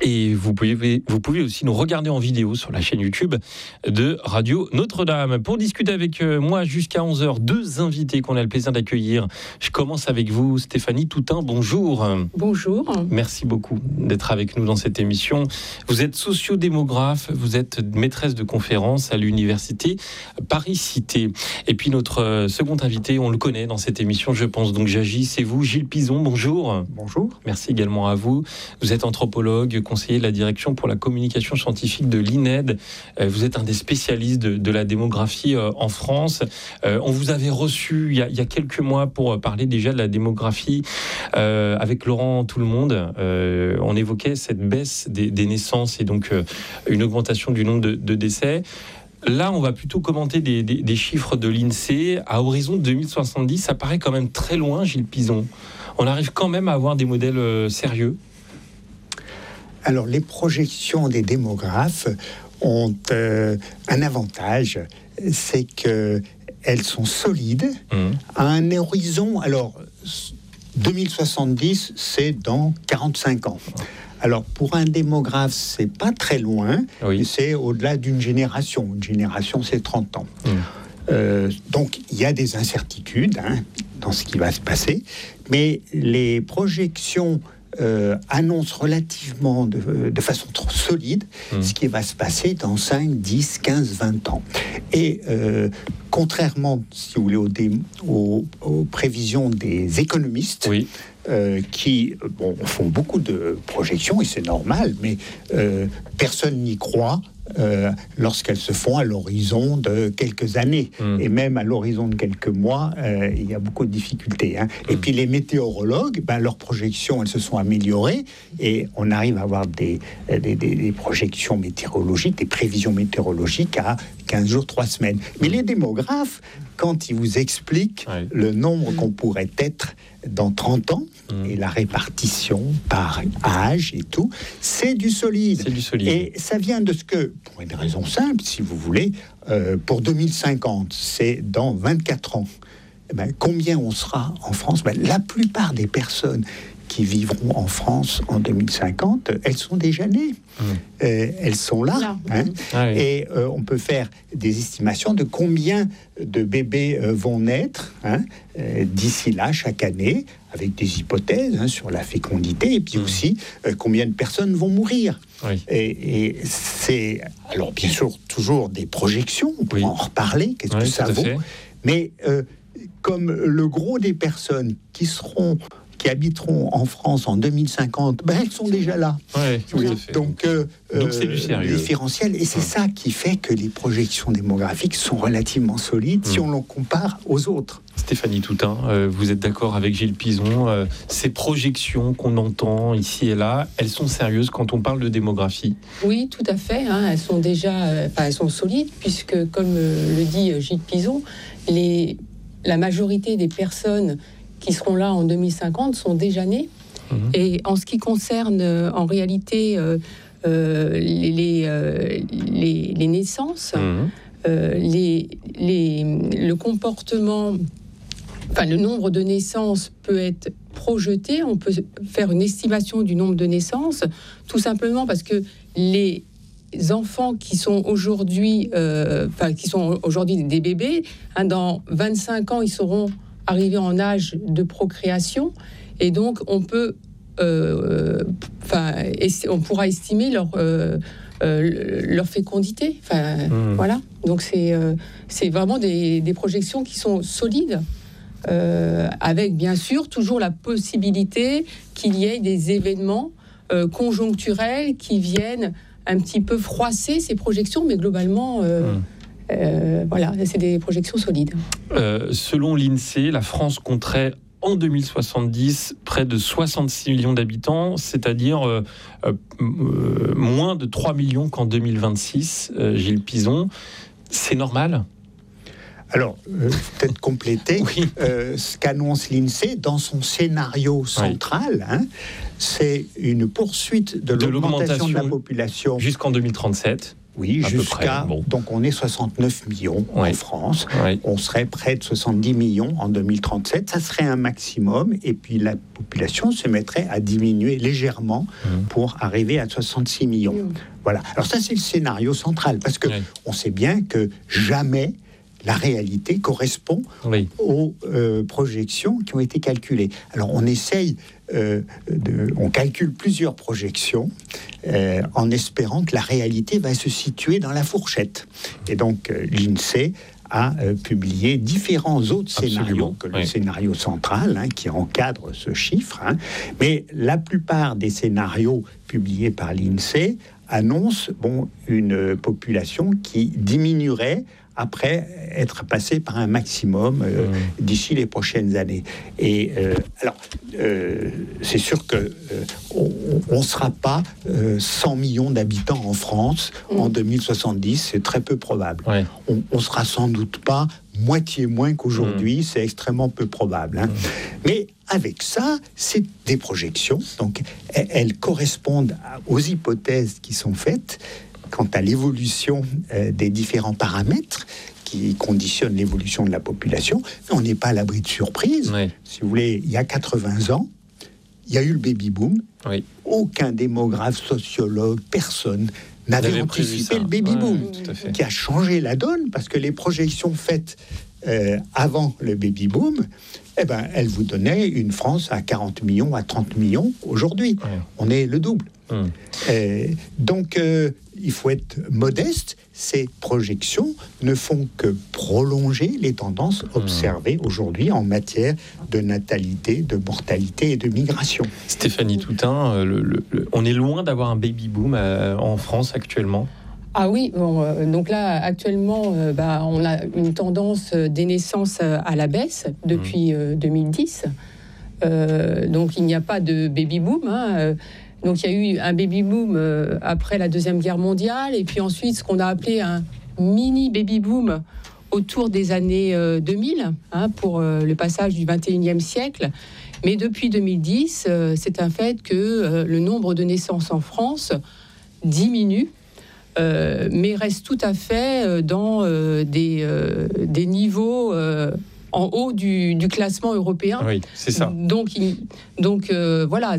Et vous pouvez aussi nous regarder en vidéo sur la chaîne YouTube de Radio Notre-Dame. Pour discuter avec moi jusqu'à 11h, deux invités qu'on a le plaisir d'accueillir. Je commence avec vous, Stéphanie Toutain. Bonjour. Bonjour. Merci beaucoup d'être avec nous dans cette émission. Vous êtes sociodémographe, vous êtes maîtresse de conférences à l'université Paris-Cité. Et puis notre second invité, on le connaît dans cette émission, je pense, donc j'agis, c'est vous, Gilles Pizon. Bonjour. Bonjour. Merci également à vous. Vous êtes anthropologue, conseiller de la direction pour la communication scientifique de l'INED. Vous êtes un des spécialistes de la démographie en France. On vous avait reçu il y a quelques mois pour parler déjà de la démographie avec Laurent Tout-le-Monde. On évoquait cette baisse des naissances et donc une augmentation du nombre de décès. Là, on va plutôt commenter des chiffres de l'INSEE. À horizon 2070, ça paraît quand même très loin, Gilles Pizon. On arrive quand même à avoir des modèles sérieux. Alors, les projections des démographes ont un avantage, c'est qu'elles sont solides à un horizon. Alors, 2070, c'est dans 45 ans. Alors, pour un démographe, c'est pas très loin, c'est au-delà d'une génération. Une génération, c'est 30 ans. Donc, il y a des incertitudes dans ce qui va se passer, mais les projections annoncent relativement de façon trop solide ce qui va se passer dans 5, 10, 15, 20 ans. Et contrairement, si vous voulez, aux prévisions des économistes, qui font beaucoup de projections, et c'est normal, mais personne n'y croit lorsqu'elles se font à l'horizon de quelques années. Et même à l'horizon de quelques mois, il y a beaucoup de difficultés. Et puis les météorologues, leurs projections, elles se sont améliorées, et on arrive à avoir des projections météorologiques, des prévisions météorologiques à 15 jours, 3 semaines. Mais les démographes, quand ils vous expliquent le nombre qu'on pourrait être dans 30 ans, et la répartition par âge et tout, c'est du solide. C'est du solide. Et ça vient de ce que, pour une raison simple, si vous voulez, pour 2050, c'est dans 24 ans. Combien on sera en France ? La plupart des personnes qui vivront en France en 2050, elles sont déjà nées. Elles sont là. Et on peut faire des estimations de combien de bébés vont naître d'ici là, chaque année, avec des hypothèses sur la fécondité, et puis aussi combien de personnes vont mourir. Et c'est, alors bien sûr, toujours des projections, on peut en reparler, qu'est-ce que ça vaut. Mais comme le gros des personnes qui habiteront en France en 2050, elles sont déjà là. Donc c'est du sérieux. Différentiel. Et c'est ça qui fait que les projections démographiques sont relativement solides si on les compare aux autres. Stéphanie Toutain, vous êtes d'accord avec Gilles Pizon, ces projections qu'on entend ici et là, elles sont sérieuses quand on parle de démographie ? Oui, tout à fait. Elles sont déjà, elles sont solides, puisque, comme le dit Gilles Pizon, la majorité des personnes qui seront là en 2050 sont déjà nées. Et en ce qui concerne en réalité les naissances, le comportement, le nombre de naissances peut être projeté. On peut faire une estimation du nombre de naissances, tout simplement parce que les enfants qui sont aujourd'hui, des bébés, dans 25 ans, ils seront arrivés en âge de procréation, et donc on peut, on pourra estimer leur fécondité. Voilà. Donc c'est vraiment des projections qui sont solides, avec bien sûr toujours la possibilité qu'il y ait des événements conjoncturels qui viennent un petit peu froisser ces projections, mais globalement. C'est des projections solides. Selon l'INSEE, la France compterait en 2070 près de 66 millions d'habitants, c'est-à-dire moins de 3 millions qu'en 2026. Gilles Pizon, c'est normal ? Alors, peut-être compléter ce qu'annonce l'INSEE dans son scénario central. C'est une poursuite de l'augmentation de la population jusqu'en 2037. Oui, jusqu'à... Donc on est 69 millions en France. On serait près de 70 millions en 2037. Ça serait un maximum. Et puis la population se mettrait à diminuer légèrement pour arriver à 66 millions. Voilà. Alors ça, c'est le scénario central. Parce que on sait bien que jamais la réalité correspond aux projections qui ont été calculées. Alors on essaye, on calcule plusieurs projections en espérant que la réalité va se situer dans la fourchette. Et donc l'INSEE a publié différents autres scénarios que le scénario central qui encadre ce chiffre. Mais la plupart des scénarios publiés par l'INSEE annoncent une population qui diminuerait après être passé par un maximum d'ici les prochaines années. Et c'est sûr que on ne sera pas 100 millions d'habitants en France en 2070, c'est très peu probable. On sera sans doute pas moitié moins qu'aujourd'hui, c'est extrêmement peu probable. Mais avec ça, c'est des projections, donc elles correspondent aux hypothèses qui sont faites quant à l'évolution des différents paramètres qui conditionnent l'évolution de la population. On n'est pas à l'abri de surprises. Si vous voulez, il y a 80 ans, il y a eu le baby-boom. Aucun démographe, sociologue, personne n'avait anticipé le baby-boom, qui a changé la donne, parce que les projections faites avant le baby-boom, elles vous donnaient une France à 40 millions, à 30 millions. Aujourd'hui, on est le double. Donc, il faut être modeste. Ces projections ne font que prolonger les tendances observées aujourd'hui en matière de natalité, de mortalité et de migration. Stéphanie Toutain, on est loin d'avoir un baby-boom en France actuellement. Ah oui, donc là, actuellement, on a une tendance des naissances à la baisse depuis 2010. Donc, il n'y a pas de baby-boom. Donc, il y a eu un baby-boom après la Deuxième Guerre mondiale, et puis ensuite, ce qu'on a appelé un mini-baby-boom autour des années 2000, pour le passage du 21e siècle. Mais depuis 2010, c'est un fait que le nombre de naissances en France diminue. Mais reste tout à fait dans des niveaux en haut du classement européen. Oui, c'est ça. Donc voilà,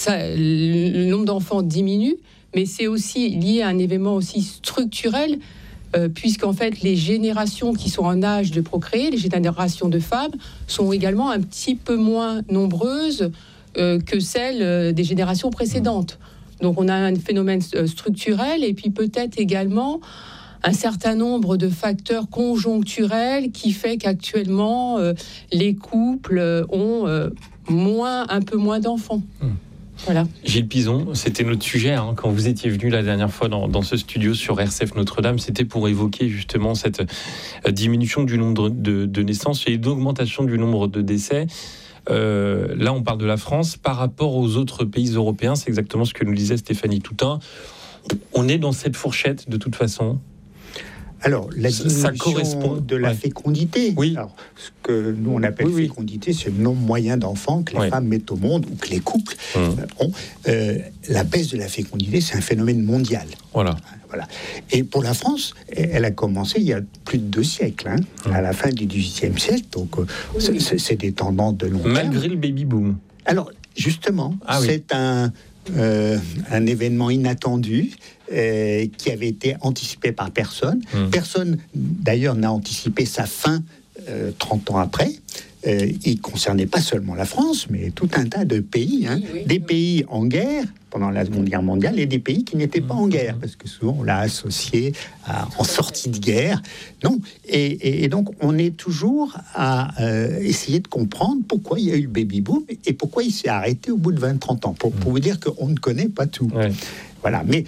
le nombre d'enfants diminue, mais c'est aussi lié à un événement aussi structurel, puisqu'en fait, les générations qui sont en âge de procréer, les générations de femmes, sont également un petit peu moins nombreuses que celles des générations précédentes. Donc on a un phénomène structurel et puis peut-être également un certain nombre de facteurs conjoncturels qui fait qu'actuellement les couples ont un peu moins d'enfants. Voilà. Gilles Pizon, c'était notre sujet quand vous étiez venu la dernière fois dans ce studio sur RCF Notre-Dame. C'était pour évoquer justement cette diminution du nombre de naissances et d'augmentation du nombre de décès. Là, on parle de la France par rapport aux autres pays européens. C'est exactement ce que nous disait Stéphanie Toutain. On est dans cette fourchette de toute façon. Alors, la diminution de la fécondité. Oui. Alors, ce que nous, on appelle fécondité, c'est le nombre moyen d'enfants que les femmes mettent au monde ou que les couples ont. La baisse de la fécondité, c'est un phénomène mondial. Voilà. Et pour la France, elle a commencé il y a plus de 2 siècles, à la fin du XVIIIe siècle. Donc, c'est des tendances de long terme. Malgré le baby-boom. Alors, justement, c'est un événement inattendu qui avait été anticipé par personne. Personne, d'ailleurs, n'a anticipé sa fin 30 ans après. Il ne concernait pas seulement la France, mais tout un tas de pays. Des pays en guerre pendant la Seconde Guerre mondiale et des pays qui n'étaient pas en guerre, parce que souvent on l'a associé en sortie de guerre. Non. Et donc on est toujours à essayer de comprendre pourquoi il y a eu le baby-boom et pourquoi il s'est arrêté au bout de 20-30 ans. Pour vous dire qu'on ne connaît pas tout. Voilà, mais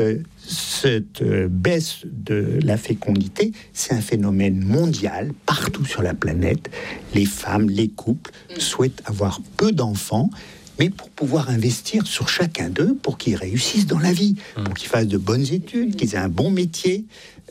cette baisse de la fécondité, c'est un phénomène mondial, partout sur la planète. Les femmes, les couples souhaitent avoir peu d'enfants, mais pour pouvoir investir sur chacun d'eux, pour qu'ils réussissent dans la vie, pour qu'ils fassent de bonnes études, qu'ils aient un bon métier,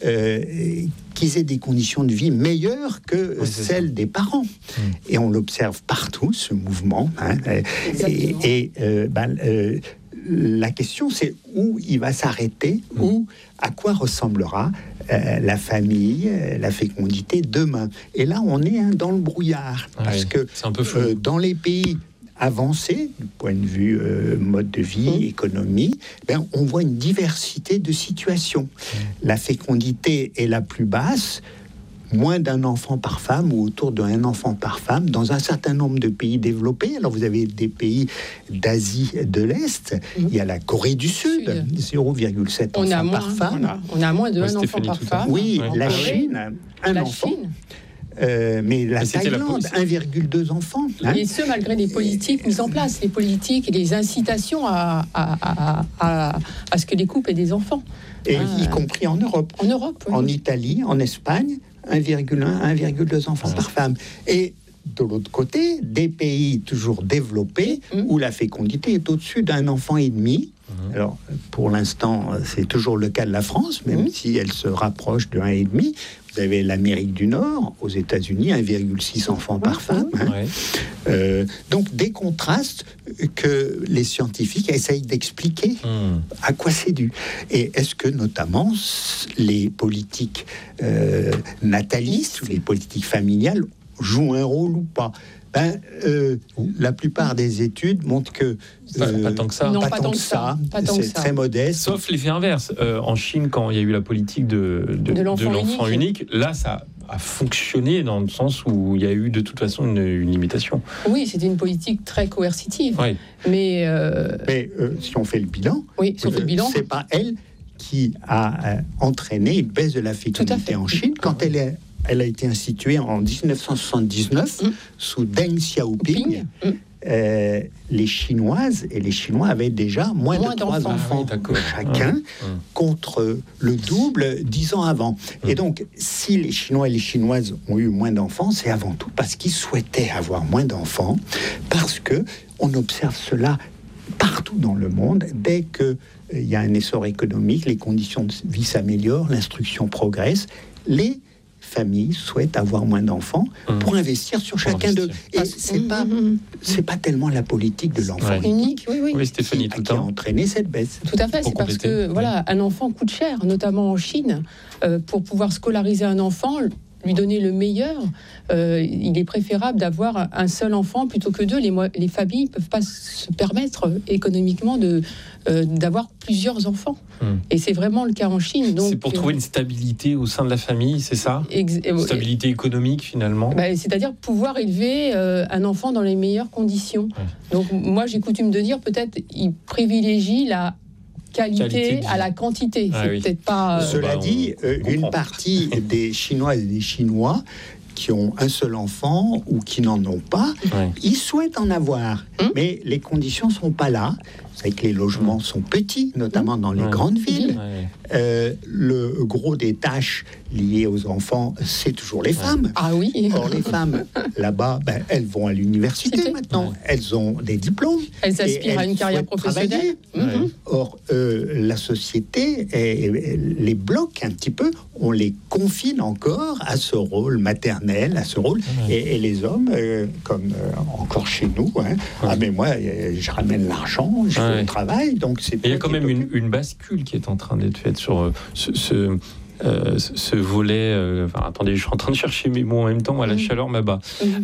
qu'ils aient des conditions de vie meilleures que celles des parents. Et on l'observe partout, ce mouvement. la question, c'est où il va s'arrêter, ou à quoi ressemblera la famille, la fécondité demain. Et là, on est dans le brouillard, parce que c'est un peu flou. Dans les pays avancés, du point de vue mode de vie, économie, on voit une diversité de situations. La fécondité est la plus basse, moins d'un enfant par femme ou autour d'un enfant par femme dans un certain nombre de pays développés. Alors vous avez des pays d'Asie de l'Est, il y a la Corée du Sud, 0,7 enfants par femme. On a moins de un enfant par femme. Oui, la Chine, un enfant. Mais la Thaïlande, 1,2 enfants. Et ce, malgré les politiques mises en place, les politiques et les incitations à ce que les couples aient des enfants. Et y compris en Europe. En Europe, oui. En Italie, en Espagne, 1,1, 1,2 enfants par femme. Et de l'autre côté, des pays toujours développés où la fécondité est au-dessus d'un enfant et demi. Alors, pour l'instant, c'est toujours le cas de la France, même si elle se rapproche de 1,5. Vous avez l'Amérique du Nord, aux États-Unis, 1,6 enfants par femme. Donc, des contrastes que les scientifiques essayent d'expliquer à quoi c'est dû. Et est-ce que, notamment, les politiques natalistes ou les politiques familiales jouent un rôle ou pas? La plupart des études montrent que pas tant que ça. Non, pas tant que ça. C'est très modeste. Sauf l'effet inverse. En Chine, quand il y a eu la politique de l'enfant unique, là, ça a fonctionné dans le sens où il y a eu de toute façon une limitation. Oui, c'était une politique très coercitive. Oui. Mais si on fait le bilan, c'est pas elle qui a entraîné une baisse de la fécondité en Chine quand elle a été instituée en 1979 sous Deng Xiaoping. Les Chinoises et les Chinois avaient déjà moins de 3 enfants chacun, contre le double 10 ans avant. Et donc, si les Chinois et les Chinoises ont eu moins d'enfants, c'est avant tout parce qu'ils souhaitaient avoir moins d'enfants, parce que on observe cela partout dans le monde. Dès qu'il y a un essor économique, les conditions de vie s'améliorent, l'instruction progresse, les familles souhaitent avoir moins d'enfants pour investir sur chacun d'eux. Et c'est pas tellement la politique de l'enfant unique, Stéphanie, qui a entraîné cette baisse. Tout à fait, c'est parce que un enfant coûte cher, notamment en Chine. Pour pouvoir scolariser un enfant, lui donner le meilleur, il est préférable d'avoir un seul enfant plutôt que 2. Les familles ne peuvent pas se permettre économiquement d'avoir plusieurs enfants. Et c'est vraiment le cas en Chine. Donc, c'est pour trouver une stabilité au sein de la famille, c'est ça ? Stabilité économique, finalement. C'est-à-dire pouvoir élever un enfant dans les meilleures conditions. Donc moi, j'ai coutume de dire, peut-être, il privilégie la qualité à la quantité. Peut-être pas. Cela dit, une partie des Chinoises et des Chinois qui ont un seul enfant ou qui n'en ont pas, ils souhaitent en avoir, mais les conditions ne sont pas là. Vous savez que les logements sont petits, notamment dans les grandes villes. Le gros des tâches liées aux enfants, c'est toujours les femmes. Ah oui. Or, les femmes, là-bas, elles vont à l'université maintenant. Elles ont des diplômes. Elles aspirent à une carrière professionnelle. Or, la société les bloque un petit peu. On les confine encore à ce rôle maternel, à ce rôle. Et les hommes, comme encore chez nous, mais moi, je ramène l'argent, je fais le travail. Donc il y a quand même une bascule qui est en train d'être faite sur ce volet. Attendez, je suis en train de chercher mes mots en même temps. La chaleur m'abat.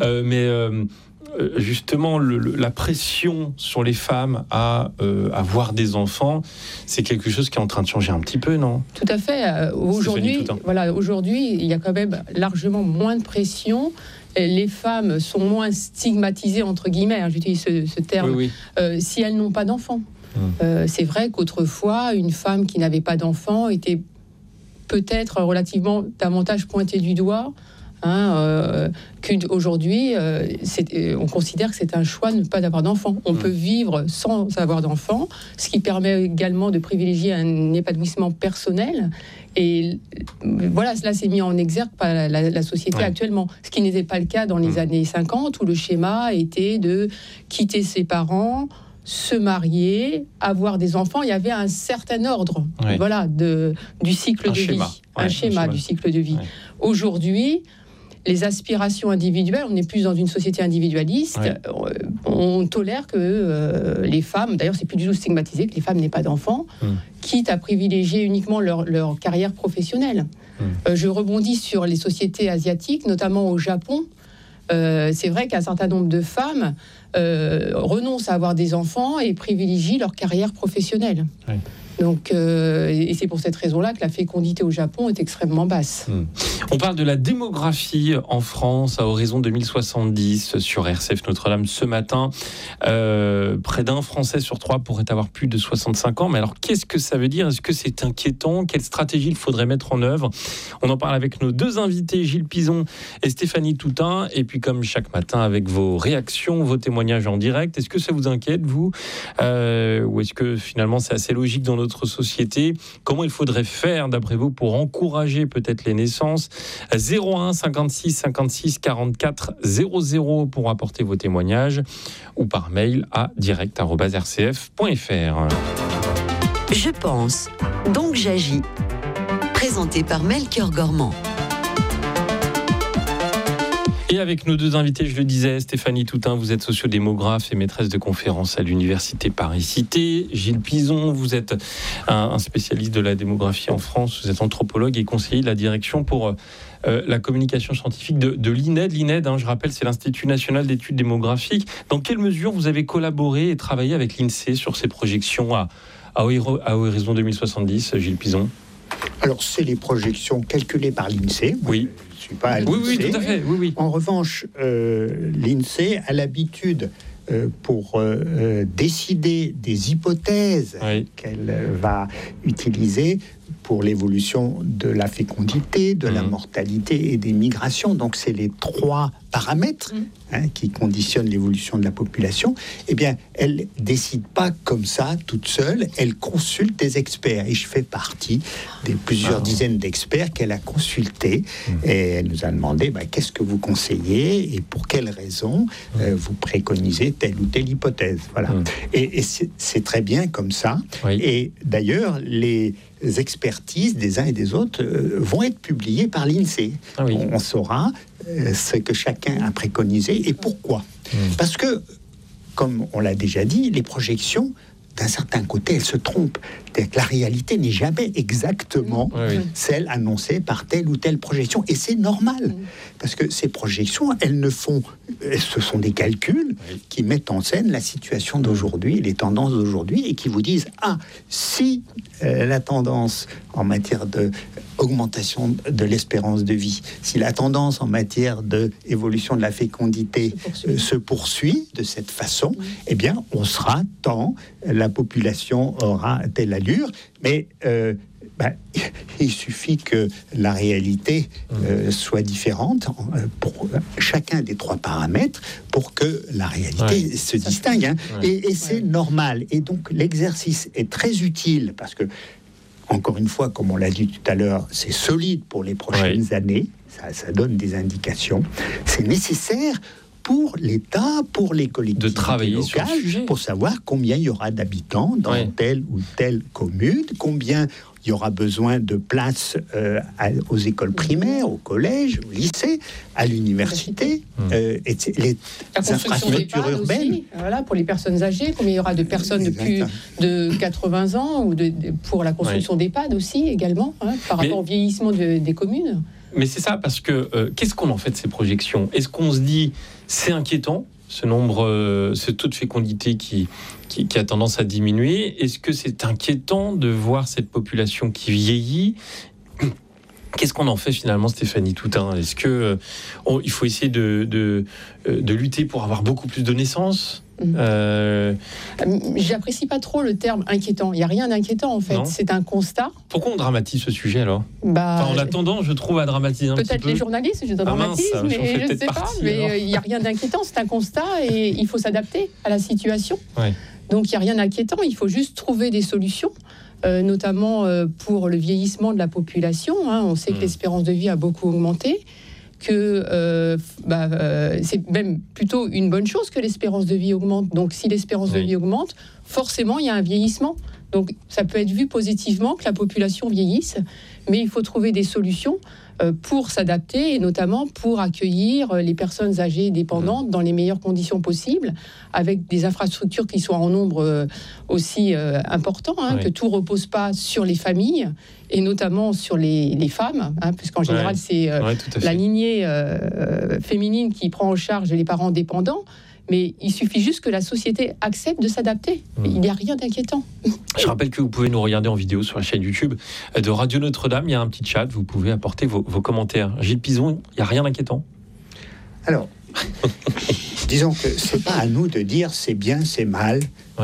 Justement, la pression sur les femmes à avoir des enfants, c'est quelque chose qui est en train de changer un petit peu, non ? Tout à fait. Aujourd'hui, il y a quand même largement moins de pression. Les femmes sont moins stigmatisées, entre guillemets, j'utilise ce terme, si elles n'ont pas d'enfants. C'est vrai qu'autrefois, une femme qui n'avait pas d'enfants était peut-être relativement davantage pointée du doigt. Qu'aujourd'hui, on considère que c'est un choix de ne pas avoir d'enfants. On peut vivre sans avoir d'enfants, ce qui permet également de privilégier un épanouissement personnel. Et cela s'est mis en exergue par la société actuellement, ce qui n'était pas le cas dans les années 50, où le schéma était de quitter ses parents, se marier, avoir des enfants. Il y avait un certain ordre du cycle de vie. Un schéma du cycle de vie. Aujourd'hui, les aspirations individuelles, on est plus dans une société individualiste, on tolère que les femmes, d'ailleurs c'est plus du tout stigmatisé que les femmes n'aient pas d'enfants, quitte à privilégier uniquement leur carrière professionnelle. Je rebondis sur les sociétés asiatiques, notamment au Japon. C'est vrai qu'un certain nombre de femmes renoncent à avoir des enfants et privilégient leur carrière professionnelle. Donc, et c'est pour cette raison-là que la fécondité au Japon est extrêmement basse. On parle de la démographie en France à horizon 2070 sur RCF Notre-Dame ce matin. Près d'un Français sur 3 pourrait avoir plus de 65 ans. Mais alors, qu'est-ce que ça veut dire ? Est-ce que c'est inquiétant ? Quelle stratégie il faudrait mettre en œuvre ? On en parle avec nos deux invités, Gilles Pizon et Stéphanie Toutain. Et puis, comme chaque matin, avec vos réactions, vos témoignages en direct. Est-ce que ça vous inquiète, vous ? Ou est-ce que finalement, c'est assez logique dans notre société ? Comment il faudrait faire, d'après vous, pour encourager peut-être les naissances ? 01 56 56 44 00 pour apporter vos témoignages ou par mail à direct@rcf.fr. Je pense, donc j'agis. Présenté par Melchior Gormand. Et avec nos deux invités, je le disais, Stéphanie Toutain, vous êtes sociodémographe et maîtresse de conférences à l'Université Paris-Cité. Gilles Pizon, vous êtes un spécialiste de la démographie en France. Vous êtes anthropologue et conseiller de la direction pour la communication scientifique de l'INED. L'INED, je rappelle, c'est l'Institut national d'études démographiques. Dans quelle mesure vous avez collaboré et travaillé avec l'INSEE sur ces projections à horizon 2070, Gilles Pizon ? Alors, c'est les projections calculées par l'INSEE. Oui. Pas oui, tout à fait. Oui. En revanche, l'INSEE a l'habitude, pour décider des hypothèses qu'elle va utiliser pour l'évolution de la fécondité, de la mortalité et des migrations. Donc, c'est les 3 paramètres qui conditionnent l'évolution de la population. Eh bien, elle ne décide pas comme ça, toute seule. Elle consulte des experts. Et je fais partie des plusieurs dizaines d'experts qu'elle a consultés. Et elle nous a demandé, qu'est-ce que vous conseillez et pour quelles raisons vous préconisez telle ou telle hypothèse. Voilà. Et c'est très bien comme ça. Et d'ailleurs, les expertises des uns et des autres vont être publiées par l'INSEE. On saura ce que chacun a préconisé et pourquoi. Parce que, comme on l'a déjà dit, les projections, d'un certain côté, elles se trompent. La réalité n'est jamais exactement celle annoncée par telle ou telle projection. Et c'est normal, parce que ces projections, ce sont des calculs qui mettent en scène la situation d'aujourd'hui, les tendances d'aujourd'hui, et qui vous disent, si la tendance en matière d'augmentation de l'espérance de vie, si la tendance en matière d'évolution de la fécondité se poursuit de cette façon, eh bien, on sera tant, la population aura telle allure, mais il suffit que la réalité soit différente pour chacun des 3 paramètres pour que la réalité se distingue. Et c'est normal. Et donc, l'exercice est très utile parce que, encore une fois, comme on l'a dit tout à l'heure, c'est solide pour les prochaines années. Ça donne des indications. C'est nécessaire pour l'État, pour les collectivités de travailler locales, sur le sujet, pour savoir combien il y aura d'habitants dans telle ou telle commune, combien il y aura besoin de places aux écoles primaires, au collège, au lycée, à l'université, et les infrastructures urbaines. Aussi, pour les personnes âgées, combien il y aura de personnes de plus de 80 ans, ou pour la construction d'EHPAD aussi, également, par rapport au vieillissement des communes. Mais c'est ça, parce que qu'est-ce qu'on en fait de ces projections ? Est-ce qu'on se dit, c'est inquiétant, ce taux de fécondité qui a tendance à diminuer ? Est-ce que c'est inquiétant de voir cette population qui vieillit ? Qu'est-ce qu'on en fait finalement, Stéphanie Toutain ? Est-ce que il faut essayer de lutter pour avoir beaucoup plus de naissances ? J'apprécie pas trop le terme inquiétant. Il n'y a rien d'inquiétant en fait. Non. C'est un constat. Pourquoi on dramatise ce sujet alors ? On a tendance, je trouve, à dramatiser un petit peu. Peut-être les journalistes, je dramatise, mais je ne sais pas. Mais il n'y a rien d'inquiétant. C'est un constat et il faut s'adapter à la situation. Donc il n'y a rien d'inquiétant. Il faut juste trouver des solutions. Notamment pour le vieillissement de la population. On sait que l'espérance de vie a beaucoup augmenté, que c'est même plutôt une bonne chose que l'espérance de vie augmente. Donc si l'espérance de vie augmente, forcément il y a un vieillissement. Donc ça peut être vu positivement que la population vieillisse, mais il faut trouver des solutions. pour s'adapter et notamment pour accueillir les personnes âgées et dépendantes dans les meilleures conditions possibles, avec des infrastructures qui soient en nombre aussi important, que tout repose pas sur les familles et notamment sur les femmes, puisqu'en général c'est la lignée féminine qui prend en charge les parents dépendants. Mais il suffit juste que la société accepte de s'adapter. Il n'y a rien d'inquiétant. Je rappelle que vous pouvez nous regarder en vidéo sur la chaîne YouTube de Radio Notre-Dame. Il y a un petit chat, vous pouvez apporter vos commentaires. Gilles Pizon, il n'y a rien d'inquiétant? Alors, disons que c'est pas à nous de dire c'est bien, c'est mal,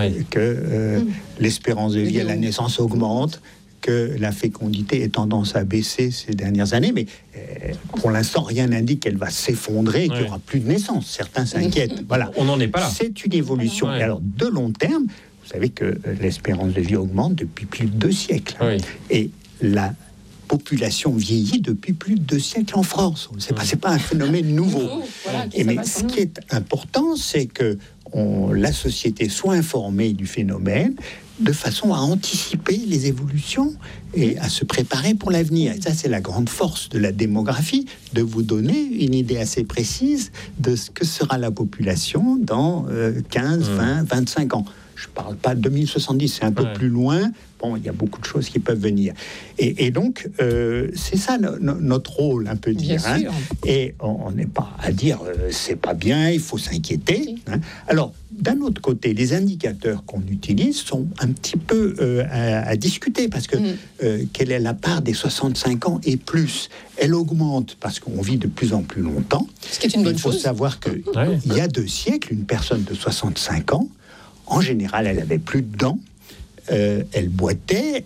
que l'espérance de vie à la naissance augmente, que la fécondité ait tendance à baisser ces dernières années, mais pour l'instant, rien n'indique qu'elle va s'effondrer et qu'il n'y aura plus de naissance. Certains s'inquiètent. Voilà. On n'en est pas là. C'est une évolution. Et alors, de long terme, vous savez que l'espérance de vie augmente depuis plus de 2 siècles. Et la population vieillit depuis plus de 2 siècles en France. C'est pas un phénomène nouveau. Mais ce qui est important, c'est que la société soit informée du phénomène, de façon à anticiper les évolutions et à se préparer pour l'avenir. Et ça, c'est la grande force de la démographie, de vous donner une idée assez précise de ce que sera la population dans 15, 20, 25 ans. Je ne parle pas de 2070, c'est un peu plus loin. Bon, il y a beaucoup de choses qui peuvent venir. Et donc, c'est ça notre rôle, un peu dire. Et on n'est pas à dire c'est pas bien, il faut s'inquiéter. Alors, d'un autre côté, les indicateurs qu'on utilise sont un petit peu à discuter parce que quelle est la part des 65 ans et plus? Elle augmente parce qu'on vit de plus en plus longtemps. Ce qui est une bonne chose. Il faut savoir qu'il y a 2 siècles, une personne de 65 ans, en général, elle avait plus de dents. Elle boitait,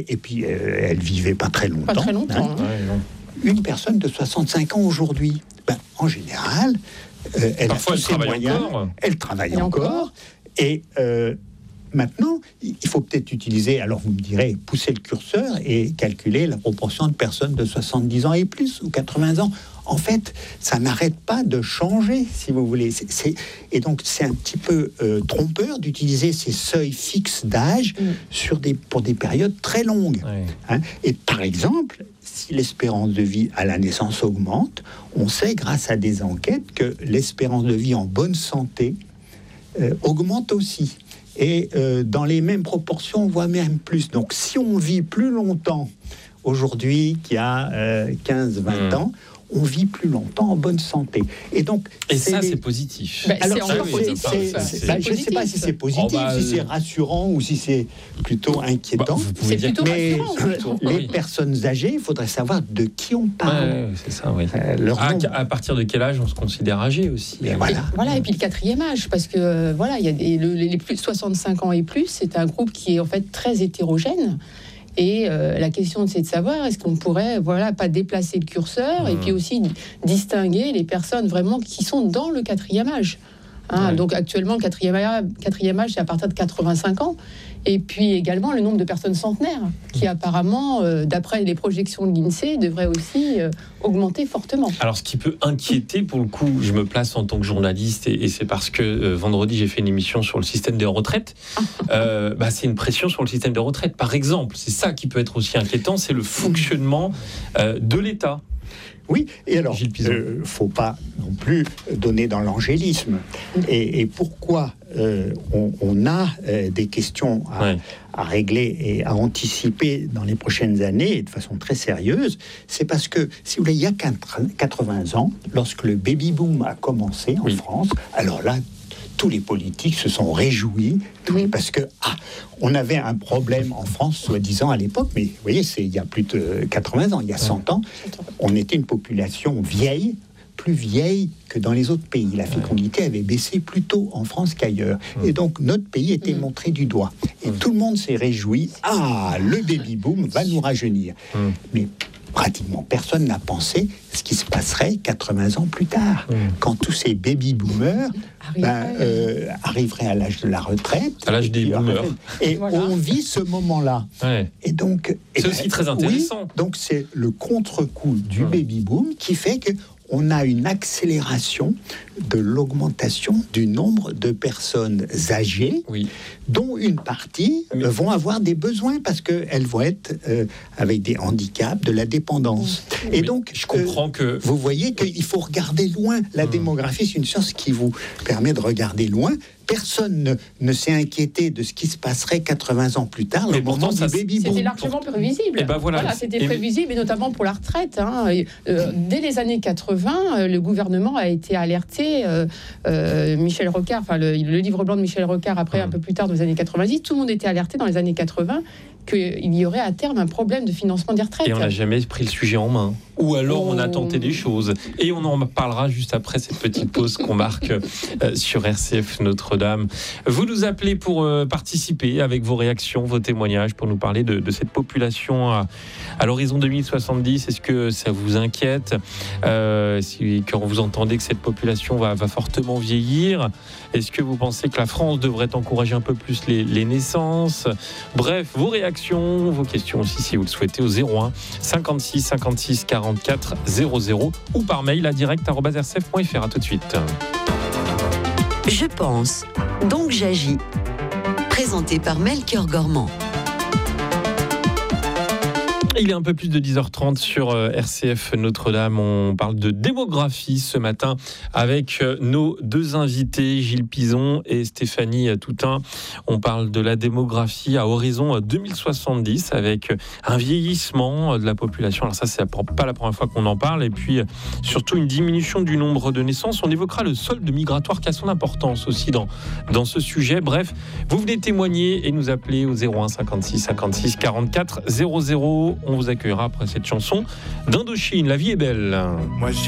elle vivait pas très longtemps. Pas très longtemps. Une personne de 65 ans aujourd'hui, en général, elle parfois a tous ses moyens. Elle travaille encore. Et maintenant, il faut peut-être utiliser, alors vous me direz, pousser le curseur et calculer la proportion de personnes de 70 ans et plus, ou 80 ans. En fait, ça n'arrête pas de changer, si vous voulez. Et donc, c'est un petit peu trompeur d'utiliser ces seuils fixes d'âge pour des périodes très longues. Et par exemple, si l'espérance de vie à la naissance augmente, on sait, grâce à des enquêtes, que l'espérance de vie en bonne santé augmente aussi. Et dans les mêmes proportions, voire même plus. Donc, si on vit plus longtemps aujourd'hui qu'il y a 15-20 ans, on vit plus longtemps en bonne santé. Et donc, c'est positif. Alors, je ne sais pas si c'est positif, si c'est rassurant ou si c'est plutôt inquiétant. Vous pouvez dire mais les personnes âgées, il faudrait savoir de qui on parle. C'est ça, oui. À partir de quel âge on se considère âgé aussi? Et puis le 4e âge, parce que il y a les plus de 65 ans et plus, c'est un groupe qui est en fait très hétérogène. Et la question, c'est de savoir, est-ce qu'on pourrait pas déplacer le curseur et puis aussi distinguer les personnes vraiment qui sont dans le 4e âge. Donc actuellement, le 4e âge, c'est à partir de 85 ans. Et puis également le nombre de personnes centenaires, qui apparemment, d'après les projections de l'INSEE, devrait aussi augmenter fortement. Alors ce qui peut inquiéter, pour le coup, je me place en tant que journaliste, et c'est parce que vendredi j'ai fait une émission sur le système des retraites, c'est une pression sur le système des retraites. Par exemple, c'est ça qui peut être aussi inquiétant, c'est le fonctionnement de l'État. Oui, et alors, il ne faut pas non plus donner dans l'angélisme. Et pourquoi on a des questions à régler et à anticiper dans les prochaines années, et de façon très sérieuse, c'est parce que, si vous voulez, il y a 80 ans, lorsque le baby-boom a commencé en France, alors là, tous les politiques se sont réjouis parce que on avait un problème en France, soi-disant à l'époque, mais vous voyez, c'est il y a plus de 80 ans, il y a 100 ans, on était une population vieille, plus vieille que dans les autres pays. La fécondité avait baissé plus tôt en France qu'ailleurs. Et donc, notre pays était montré du doigt. Et tout le monde s'est réjoui. Le baby-boom va nous rajeunir. Mais pratiquement personne n'a pensé ce qui se passerait 80 ans plus tard, quand tous ces baby-boomers arriveraient à l'âge de la retraite. À l'âge des boomers. Et on vit ce moment-là. Et donc, c'est aussi très intéressant. Donc c'est le contre-coup du baby-boom qui fait qu'on a une accélération de l'augmentation du nombre de personnes âgées, dont une partie vont avoir des besoins parce qu'elles vont être avec des handicaps, de la dépendance. Et donc, je comprends que... Vous voyez qu'il faut regarder loin. La démographie, c'est une chose qui vous permet de regarder loin. Personne ne s'est inquiété de ce qui se passerait 80 ans plus tard, le moment du baby-boom. C'était largement prévisible. Et ben voilà, c'était prévisible, et notamment pour la retraite. Dès les années 80, le gouvernement a été alerté. Michel Rocard, le livre blanc de Michel Rocard, après un peu plus tard, dans les années 90, tout le monde était alerté dans les années 80 qu'il y aurait à terme un problème de financement des retraites. Et on n'a jamais pris le sujet en main. Ou alors on a tenté des choses. Et on en parlera juste après cette petite pause qu'on marque sur RCF Notre-Dame. Vous nous appelez pour participer avec vos réactions, vos témoignages, pour nous parler de cette population à l'horizon 2070. Est-ce que ça vous inquiète quand vous entendez que cette population va fortement vieillir? Est-ce que vous pensez que la France devrait encourager un peu plus les naissances? Bref, vos réactions, vos questions aussi, si vous le souhaitez, au 01 56 56 44 00 ou par mail à direct@rcf.fr. À tout de suite. Je pense, donc j'agis. Présenté par Melchior Gormand. Il est un peu plus de 10h30 sur RCF Notre-Dame. On parle de démographie ce matin avec nos deux invités, Gilles Pizon et Stéphanie Toutain. On parle de la démographie à horizon 2070 avec un vieillissement de la population. Alors ça, c'est pas la première fois qu'on en parle. Et puis surtout une diminution du nombre de naissances. On évoquera le solde migratoire qui a son importance aussi dans ce sujet. Bref, vous venez témoigner et nous appeler au 01 56 56 44 00. On vous accueillera après cette chanson d'Indochine. La vie est belle.